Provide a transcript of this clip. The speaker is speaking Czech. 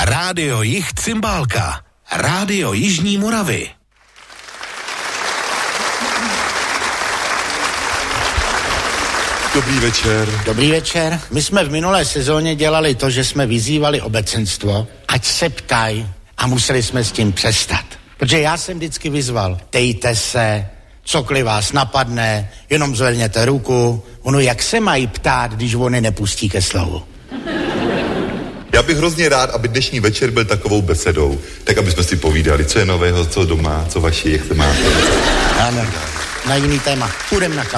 Rádio Jih Cymbálka. Rádio Jižní Moravy. Dobrý večer. Dobrý večer. My jsme v minulé sezóně dělali to, že jsme vyzývali obecenstvo, ať se ptají, a museli jsme s tím přestat. Protože já jsem vždycky vyzval, tejte se, cokoliv vás napadne, jenom zvedněte ruku. Ono, jak se mají ptát, když oni nepustí ke slovu? Já bych hrozně rád, aby dnešní večer byl takovou besedou, tak aby jsme si povídali, co je nového, co doma, co vaši, jak se máte. Ano, na jiný téma. Půjdem na